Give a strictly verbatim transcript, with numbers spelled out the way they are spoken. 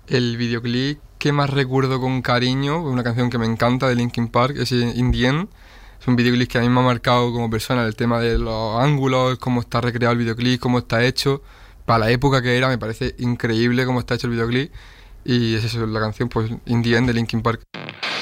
El videoclip que más recuerdo con cariño, una canción que me encanta de Linkin Park, es In the End. Es un videoclip que a mí me ha marcado como persona, el tema de los ángulos, cómo está recreado el videoclip, cómo está hecho. Para la época que era, me parece increíble cómo está hecho el videoclip. Y es eso, la canción, pues In the End de Linkin Park.